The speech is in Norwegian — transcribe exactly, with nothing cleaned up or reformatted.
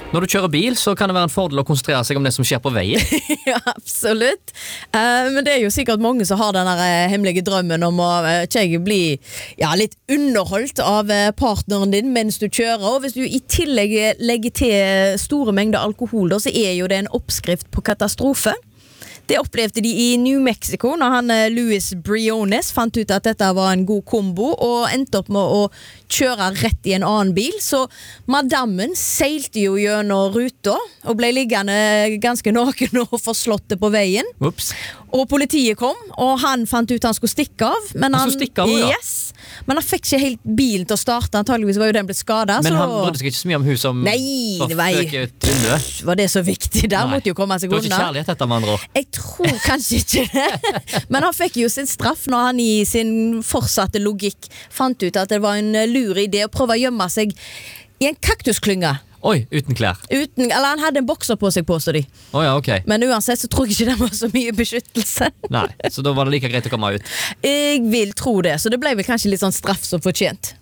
Når du kjører bil, så kan det være en fordel å konsentrere seg om det som skjer på veien. Ja, absolutt. Uh, men det er jo sikkert mange som har den der uh, hemmelige drømmen om å uh, ikke bli ja, litt underholdt av uh, partneren din mens du kjører. Og hvis du i tillegg legger til store mengder alkohol, da, så er jo det en oppskrift på katastrofe. Det opplevde de i New Mexico når han Louis Briones fant ut at dette var en god kombo og endte opp med å kjøre rett i en annen bil. Så madammen seilte jo gjennom ruta og ble liggende ganske naken og forslått på veien. Ups. Og politiet kom, og han fant ut han skulle stikke av. Men han, han skulle stikke av, ja. Yes, men han fikk ikke helt bilen til å starte. Antageligvis var jo den blitt skadet. Men så... han brydde seg ikke så mye om hun som Nei, det var, var det så viktig. Der Nei. Måtte jo komme seg unna. Det var unna. ikke kjærlighet dette, med andre år. Jeg tror kanskje ikke det. Men han fikk jo sin straff når han i sin fortsatte logikk fant ut at det var en lur idé å prøve å gjemme seg i en kaktusklynge. Oi, uten klær. Uten, eller han hadde en bokser på seg, påstår de. Oh, ja, okay. Men uansett så tror jeg ikke det var så mye beskyttelse. Nei, så da var det like greit å komme ut. Jeg vil tro det, så det ble vel kanskje litt sånn straff som fortjent.